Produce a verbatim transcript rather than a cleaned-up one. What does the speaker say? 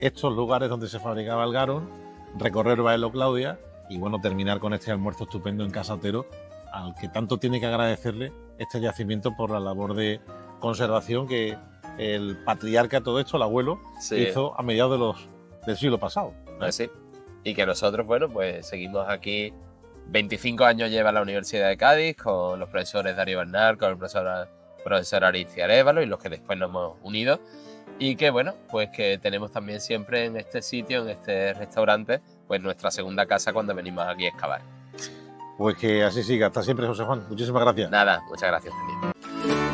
estos lugares donde se fabricaba el garum, recorrer Baelo Claudia y bueno, terminar con este almuerzo estupendo en Casa Otero, al que tanto tiene que agradecerle este yacimiento por la labor de conservación que el patriarca de todo esto, el abuelo, Sí. hizo a mediados de los, del siglo pasado. Pues sí. Y que nosotros, bueno, pues seguimos aquí. veinticinco años lleva la Universidad de Cádiz con los profesores Darío Bernal, con el profesor, profesor Aristides Arévalo y los que después nos hemos unido. Y que bueno, pues que tenemos también siempre en este sitio, en este restaurante, pues nuestra segunda casa cuando venimos aquí a excavar. Pues que así siga. Hasta siempre, José Juan. Muchísimas gracias. Nada, muchas gracias, Felipe.